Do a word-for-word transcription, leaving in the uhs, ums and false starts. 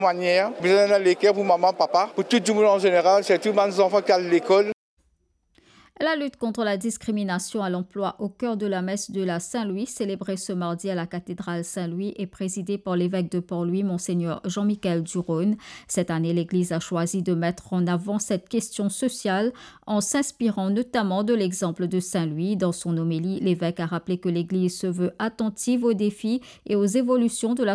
Manière, besoin d'aller à l'école pour maman, papa, pour tout le monde en général, c'est tous mes enfants qui allent à l'école. La lutte contre la discrimination à l'emploi au cœur de la messe de la Saint-Louis, célébrée ce mardi à la cathédrale Saint-Louis et présidée par l'évêque de Port-Louis, Monseigneur Jean-Michel Duronne. Cette année, l'Église a choisi de mettre en avant cette question sociale en s'inspirant notamment de l'exemple de Saint-Louis. Dans son homélie, l'évêque a rappelé que l'Église se veut attentive aux défis et aux évolutions de la